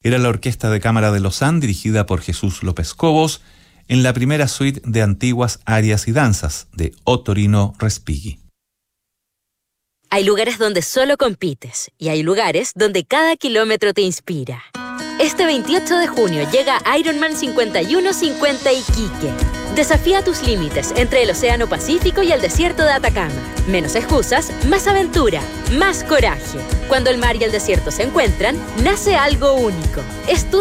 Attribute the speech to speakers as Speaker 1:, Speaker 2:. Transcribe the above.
Speaker 1: Era la Orquesta de Cámara de Lausanne, dirigida por Jesús López Cobos, en la primera suite de antiguas arias y danzas de Ottorino Respighi.
Speaker 2: Hay lugares donde solo compites y hay lugares donde cada kilómetro te inspira. Este 28 de junio llega Ironman 5150 Iquique. Desafía tus límites entre el Océano Pacífico y el desierto de Atacama. Menos excusas, más aventura, más coraje. Cuando el mar y el desierto se encuentran, nace algo único.